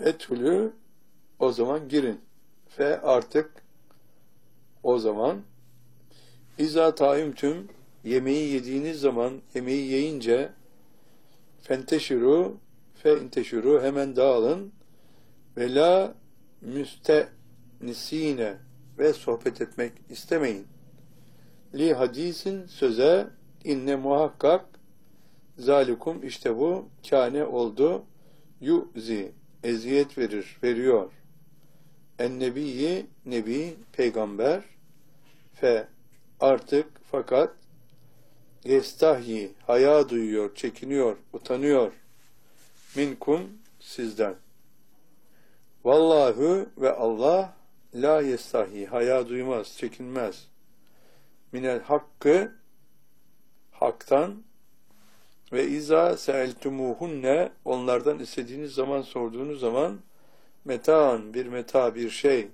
Fethülü, o zaman girin. Fe, artık o zaman. İza taimtüm, yemeği yediğiniz zaman, yemeği yiyince, fenteşiru, fe inteşiru, hemen dağılın. Ve la müstenisine, ve sohbet etmek istemeyin. Li hadisin, söze, inne muhakkak, zalikum, işte bu, kâne oldu, yu'zi, eziyet verir, veriyor. En-nebiyyi, nebi, peygamber, fe, artık, fakat, yestahyi, haya duyuyor, çekiniyor, utanıyor, minkum, sizden. Vallahu, ve Allah, la yestahyi, haya duymaz, çekinmez. Minel hakkı, haktan, ve izâ seeltumuhunne, onlardan istediğiniz zaman, sorduğunuz zaman, metaan, bir meta, bir şey,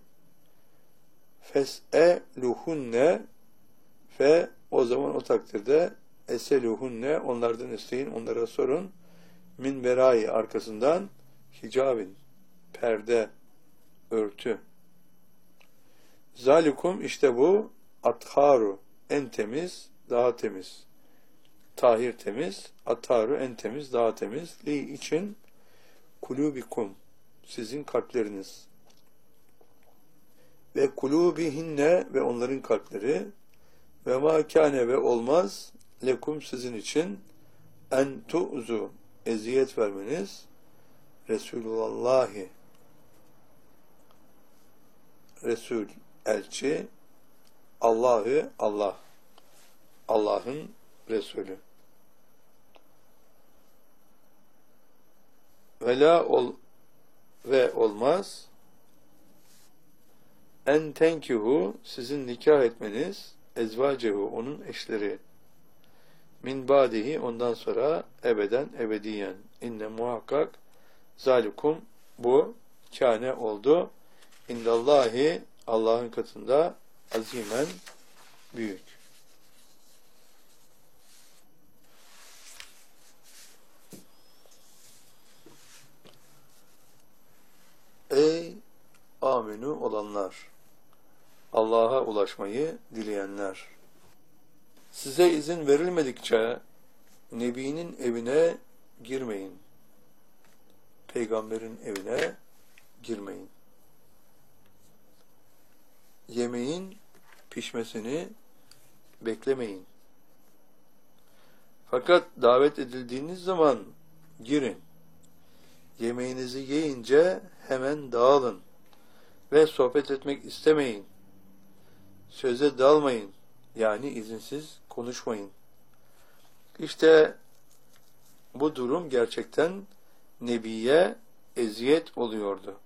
fes'eluhunne, fe, o zaman o takdirde, eseluhunne, onlardan isteyin, onlara sorun, min verai, arkasından, hicabin, perde, örtü. Zalikum, işte bu, atharu, en temiz, daha temiz. Tahir, temiz, ataru, en temiz, daha temiz. Li, için, kulubikum, sizin kalpleriniz. Ve kulubihinne, ve onların kalpleri. Ve ma kâne, ve olmaz, lekum, sizin için, en tu'zu, eziyet vermeniz, Resulullahi, Resul, elçi, Allah'ı, Allah, Allah'ın Resulü. Ve olmaz, en tenkihu, sizin nikah etmeniz, ezvacehu, onun eşleri, min badihi, ondan sonra, ebeden, ebediyen, inne muhakkak, zalikum, bu, kâne oldu, indallahi, Allah'ın katında, azimen, büyük. Ey aminu olanlar, Allah'a ulaşmayı dileyenler, size izin verilmedikçe Nebi'nin evine girmeyin, peygamberin evine girmeyin. Yemeğin pişmesini beklemeyin. Fakat davet edildiğiniz zaman girin. Yemeğinizi yiyince hemen dağılın ve sohbet etmek istemeyin. Söze dalmayın, yani izinsiz konuşmayın. İşte bu durum gerçekten Nebi'ye eziyet oluyordu.